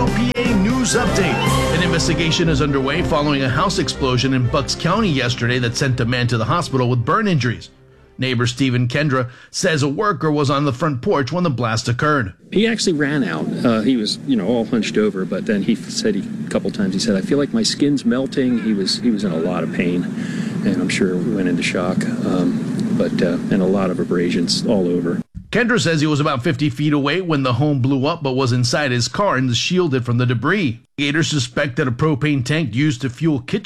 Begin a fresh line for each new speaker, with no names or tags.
WPA News Update. An investigation is underway following a house explosion in Bucks County yesterday that sent a man to the hospital with burn injuries. Neighbor Stephen Kendra says a worker was on the front porch when the blast occurred.
He actually ran out. He was, all hunched over, but then he said a couple times, he said, I feel like my skin's melting. He was in a lot of pain, and I'm sure we went into shock, and a lot of abrasions all over.
Kendra says he was about 50 feet away when the home blew up, but was inside his car and shielded from the debris. Gators suspect that a propane tank used to fuel kitchen